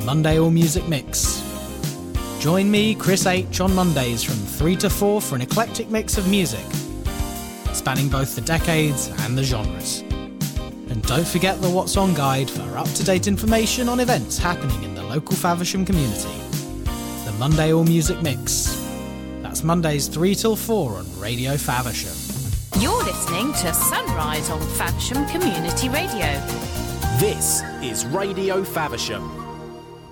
Monday All Music Mix. Join me, Chris H, on Mondays from 3 to 4 for an eclectic mix of music, spanning both the decades and the genres. And don't forget the What's On guide for up-to-date information on events happening in the local Faversham community. The Monday All Music Mix. That's Mondays 3 till 4 on Radio Faversham. You're listening to Sunrise on Faversham Community Radio. This is Radio Faversham.